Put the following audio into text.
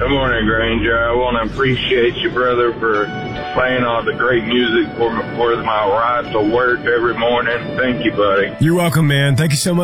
Good morning, Granger. I want to appreciate you, brother, for playing all the great music for my ride to work every morning. Thank you, buddy. You're welcome, man. Thank you so much.